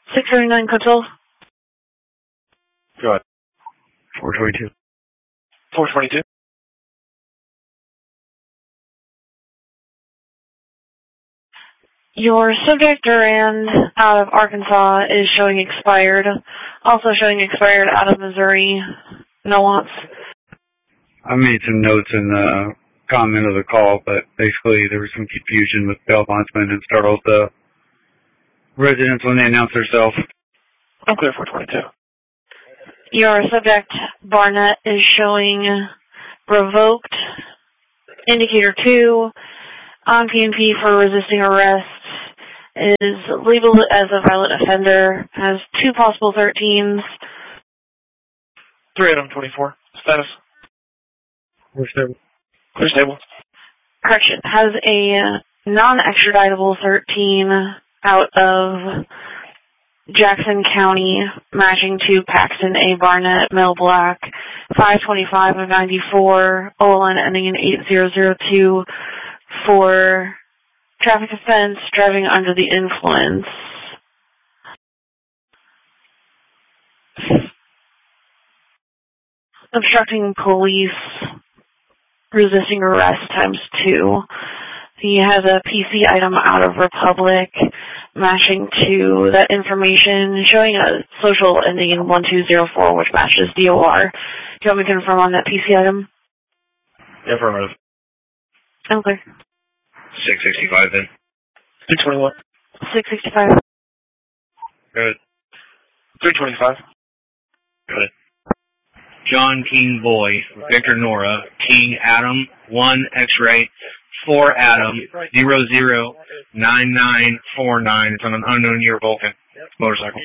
639 Control. Go ahead. 422. 422. Your subject Durand out of Arkansas is showing expired. Also showing expired out of Missouri. No wants. I made some notes in the comment of the call, but basically there was some confusion with bail bondsmen and startled the residents when they announced themselves. I'm clear 422. Your subject Barnett is showing revoked. Indicator 2 on PNP for resisting arrest. Is labeled as a violent offender. Has 2 possible 13s. 3 item 24. Status. We're stable. Clear stable. Correction. Has a non-extraditable 13 out of Jackson County, matching to Paxton A. Barnett, male black, 525 of 94, OLN ending in 8002 for traffic offense, driving under the influence. Obstructing police, resisting arrest ×2. He has a PC item out of Republic, matching to that information, showing a social ending in 1204, which matches DOR. Do you want me to confirm on that PC item? Affirmative. Okay. 665 then. 221. 665. Good. 325. Good. John King Boy, Victor Nora, King Adam, 1 X-ray, 4 Adam, 009949. It's on an unknown year Vulcan motorcycle.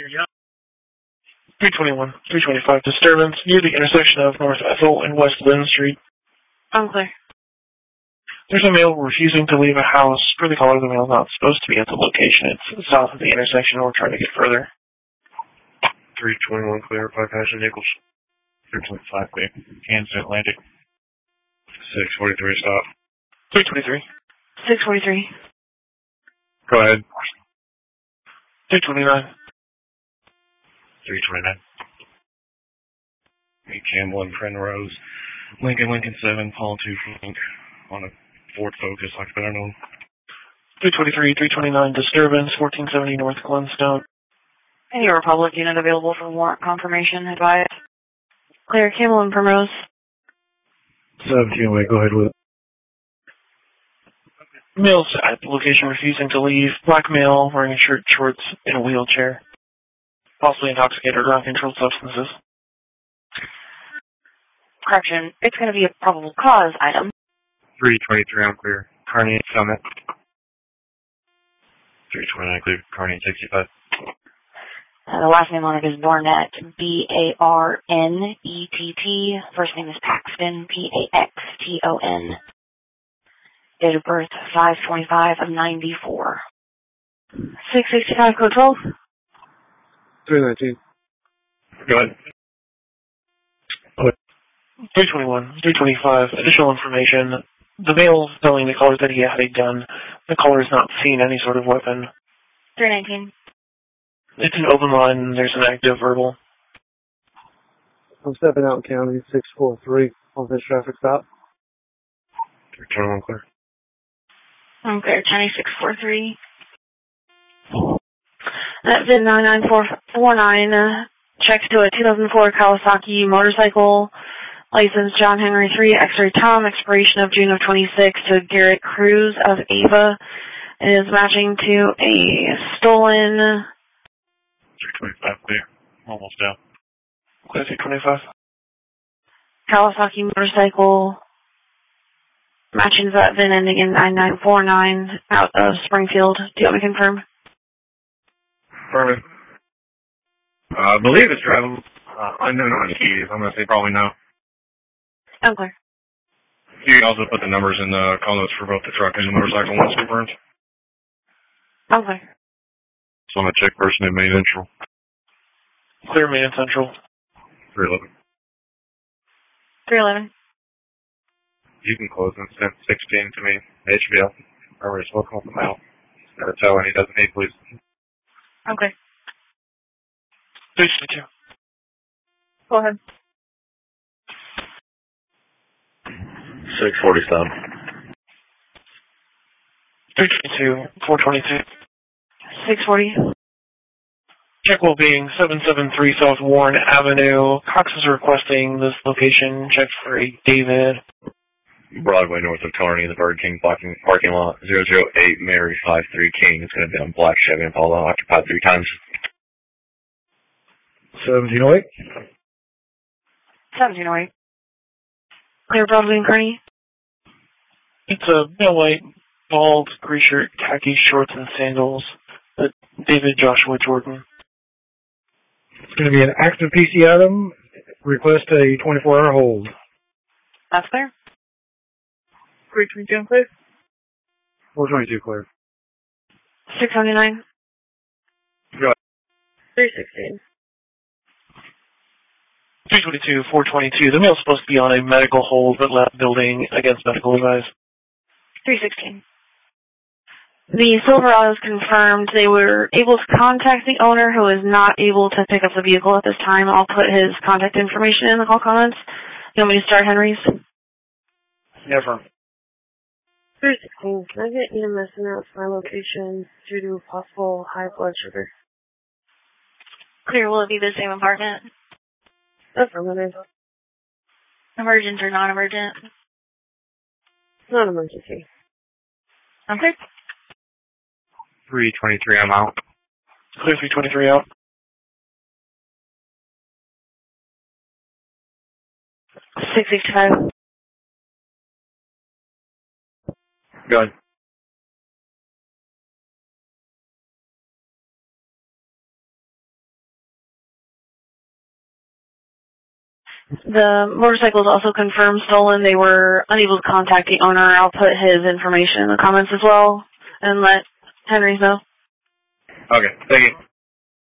321, 325. Disturbance near the intersection of North Ethel and West Lynn Street. Unclear. There's a male refusing to leave a house. Per the caller, the male is not supposed to be at the location. It's south of the intersection. We're trying to get further. 321 clear, 5 Passion Nichols. 325 clear. Kansas Atlantic. 643 stop. 323. 643. Go ahead. 329. 329. Hey, Campbell and Penrose. Lincoln 7, Paul 2 Frank on a Ford Focus, like better known. 323, 329, disturbance, 1470 North Glenstone. Any Republic unit available for warrant confirmation, advise. Clear, Campbell and Primrose. 17 way, go ahead with it. Male's at the location refusing to leave. Black male wearing a shirt, shorts, in a wheelchair. Possibly intoxicated or on controlled substances. Correction, it's going to be a probable cause item. 323, I'm clear. Carney Summit. 329 clear. Carney 65. The last name on it is Barnett, B-A-R-N-E-T-T. First name is Paxton, P-A-X-T-O-N. Date of birth, 5/25 of 94. 665 code 12. 319. Go ahead. 321, 325, additional information. The male telling the caller that he had a gun. The caller has not seen any sort of weapon. 319. It's an open line and there's an active verbal. I'm stepping out county 643 on this traffic stop. 321 clear. Okay, county 643. That's in 99449. Checks to a 2004 Kawasaki motorcycle. License John Henry 3, X-ray Tom, expiration of June of 26 to Garrett Cruz of Ava. It is matching to a stolen... 325 clear. Almost down. Clear 325. Kawasaki motorcycle. Matching that VIN ending in 9949 out of Springfield. Do you want me to confirm? Affirmative. I believe it's driving. I know not keys. I'm going to say probably no. Okay. You can also put the numbers in the call notes for both the truck and the motorcycle once confirmed. Okay. So I'm going to check person in main central. Clear main and central. 311. 311. You can close and send 16 to me. HBO. I already spoke off the mouth. Gotta tell when he doesn't need, please. Okay. 362. Go ahead. 647. 322, 422. 640. Check well being 773 South Warren Avenue. Cox is requesting this location checked for a David. Broadway north of Kearney, the Burger King parking lot. 008 Mary 53 King. It's going to be on black Chevy Impala, occupied 3 times. 1708. 1708. Clear Broadway and Kearney. It's a male white, bald, gray shirt, khaki shorts, and sandals. David Joshua Jordan. It's going to be an active PC item. Request a 24-hour hold. That's clear. 322 clear. 422 clear. 679. 316. 322, 422. The male's supposed to be on a medical hold but left building against medical advice. 316. The Silverados confirmed they were able to contact the owner who is not able to pick up the vehicle at this time. I'll put his contact information in the call comments. You want me to start Henry's? Never. 316. Can I get EMS announced my location due to possible high blood sugar? Clear, will it be the same apartment? Affirmative. Emergent or non-emergent? Non-emergency. Okay. 323, I'm out. Clear 323 out. 665. Go ahead. The motorcycle is also confirmed stolen. They were unable to contact the owner. I'll put his information in the comments as well and let Henry know. Okay, thank you.